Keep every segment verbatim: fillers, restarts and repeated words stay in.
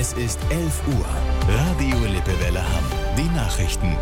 Es ist elf Uhr. Radio Lippewelle Hamm. Die Nachrichten.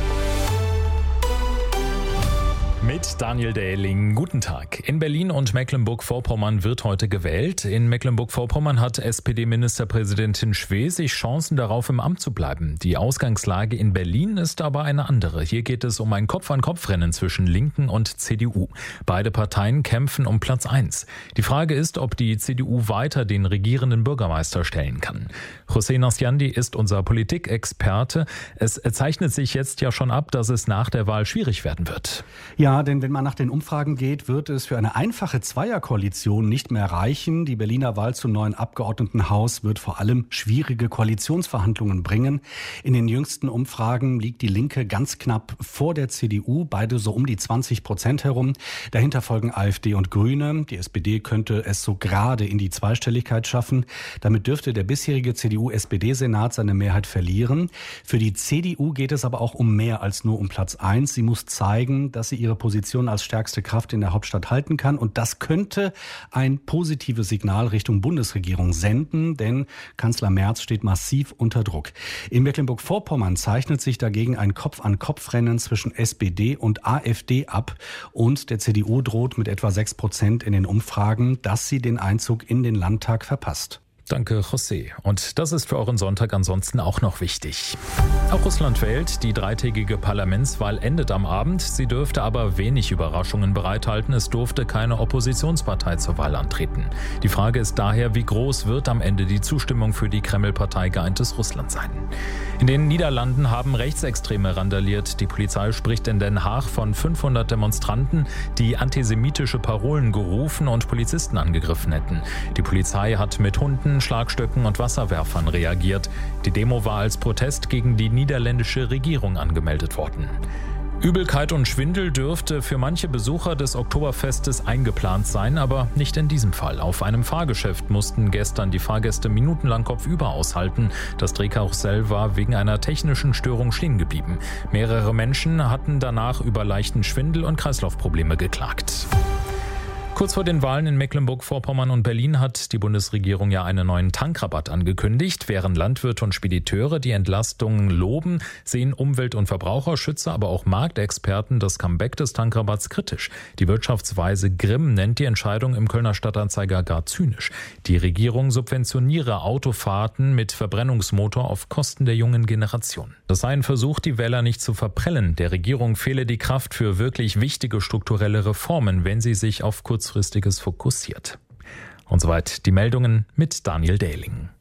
Mit Daniel Dähling. Guten Tag. In Berlin und Mecklenburg-Vorpommern wird heute gewählt. In Mecklenburg-Vorpommern hat S P D-Ministerpräsidentin Schwesig Chancen darauf, im Amt zu bleiben. Die Ausgangslage in Berlin ist aber eine andere. Hier geht es um ein Kopf-an-Kopf-Rennen zwischen Linken und C D U. Beide Parteien kämpfen um Platz eins. Die Frage ist, ob die C D U weiter den regierenden Bürgermeister stellen kann. José Nasciandi ist unser Politikexperte. Es zeichnet sich jetzt ja schon ab, dass es nach der Wahl schwierig werden wird. Ja, denn wenn man nach den Umfragen geht, wird es für eine einfache Zweierkoalition nicht mehr reichen. Die Berliner Wahl zum neuen Abgeordnetenhaus wird vor allem schwierige Koalitionsverhandlungen bringen. In den jüngsten Umfragen liegt die Linke ganz knapp vor der C D U, beide so um die zwanzig Prozent herum. Dahinter folgen AfD und Grüne. Die S P D könnte es so gerade in die Zweistelligkeit schaffen. Damit dürfte der bisherige C D U-S P D-Senat seine Mehrheit verlieren. Für die C D U geht es aber auch um mehr als nur um Platz eins. Sie muss zeigen, dass sie ihre Position als stärkste Kraft in der Hauptstadt halten kann. Und das könnte ein positives Signal Richtung Bundesregierung senden, denn Kanzler Merz steht massiv unter Druck. In Mecklenburg-Vorpommern zeichnet sich dagegen ein Kopf-an-Kopf-Rennen zwischen S P D und AfD ab. Und der C D U droht mit etwa sechs Prozent in den Umfragen, dass sie den Einzug in den Landtag verpasst. Danke, José. Und das ist für euren Sonntag ansonsten auch noch wichtig. Auch Russland wählt. Die dreitägige Parlamentswahl endet am Abend. Sie dürfte aber wenig Überraschungen bereithalten. Es durfte keine Oppositionspartei zur Wahl antreten. Die Frage ist daher, wie groß wird am Ende die Zustimmung für die Kreml-Partei Geeintes Russland sein? In den Niederlanden haben Rechtsextreme randaliert. Die Polizei spricht in Den Haag von fünfhundert Demonstranten, die antisemitische Parolen gerufen und Polizisten angegriffen hätten. Die Polizei hat mit Hunden, Schlagstöcken und Wasserwerfern reagiert. Die Demo war als Protest gegen die niederländische Regierung angemeldet worden. Übelkeit und Schwindel dürfte für manche Besucher des Oktoberfestes eingeplant sein, aber nicht in diesem Fall. Auf einem Fahrgeschäft mussten gestern die Fahrgäste minutenlang kopfüber aushalten. Das Drehkarussell war wegen einer technischen Störung stehen geblieben. Mehrere Menschen hatten danach über leichten Schwindel und Kreislaufprobleme geklagt. Kurz vor den Wahlen in Mecklenburg-Vorpommern und Berlin hat die Bundesregierung ja einen neuen Tankrabatt angekündigt. Während Landwirte und Spediteure die Entlastungen loben, sehen Umwelt- und Verbraucherschützer, aber auch Marktexperten das Comeback des Tankrabatts kritisch. Die Wirtschaftsweise Grimm nennt die Entscheidung im Kölner Stadtanzeiger gar zynisch. Die Regierung subventioniere Autofahrten mit Verbrennungsmotor auf Kosten der jungen Generation. Das sei ein Versuch, die Wähler nicht zu verprellen. Der Regierung fehle die Kraft für wirklich wichtige strukturelle Reformen, wenn sie sich auf kurz Kurzfristiges fokussiert. Und soweit die Meldungen mit Daniel Dähling.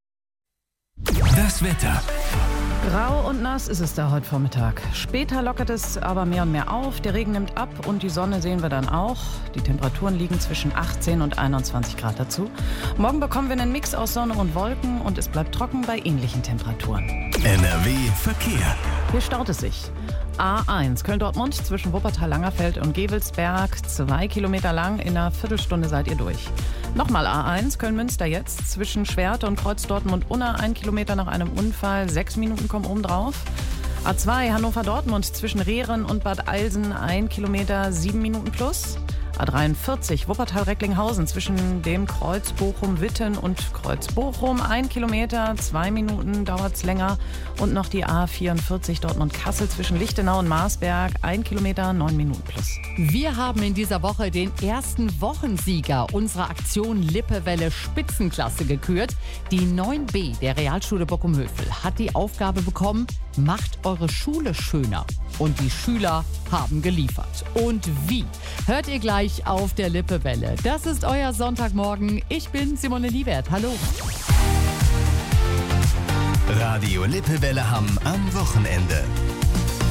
Das Wetter. Grau und nass ist es da heute Vormittag. Später lockert es aber mehr und mehr auf. Der Regen nimmt ab und die Sonne sehen wir dann auch. Die Temperaturen liegen zwischen achtzehn und einundzwanzig Grad dazu. Morgen bekommen wir einen Mix aus Sonne und Wolken und es bleibt trocken bei ähnlichen Temperaturen. N R W Verkehr. Hier staut es sich. A eins Köln-Dortmund zwischen Wuppertal-Langerfeld und Gevelsberg. Zwei Kilometer lang, in einer Viertelstunde seid ihr durch. Nochmal A eins Köln-Münster jetzt zwischen Schwerte und Kreuz Dortmund-Unna. Ein Kilometer nach einem Unfall. Sechs Minuten kommen oben drauf. A zwei Hannover-Dortmund zwischen Rehren und Bad Eilsen. Ein Kilometer, sieben Minuten plus. A dreiundvierzig Wuppertal-Recklinghausen zwischen dem Kreuz Bochum-Witten und Kreuz Bochum. Ein Kilometer, zwei Minuten dauert's länger. Und noch die A vierundvierzig Dortmund-Kassel zwischen Lichtenau und Marsberg. Ein Kilometer, neun Minuten plus. Wir haben in dieser Woche den ersten Wochensieger unserer Aktion Lippewelle Spitzenklasse gekürt. Die neun B der Realschule Bockum-Hövel hat die Aufgabe bekommen, macht eure Schule schöner. Und die Schüler haben geliefert. Und wie? Hört ihr gleich auf der Lippewelle. Das ist euer Sonntagmorgen. Ich bin Simone Liebert. Hallo. Radio Lippewelle Hamm am Wochenende.